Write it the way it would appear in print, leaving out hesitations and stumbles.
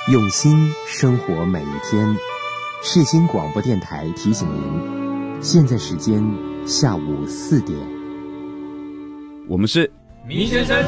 用心生活每一天。世新广播电台提醒您，现在时间下午4点。 我们是迷先生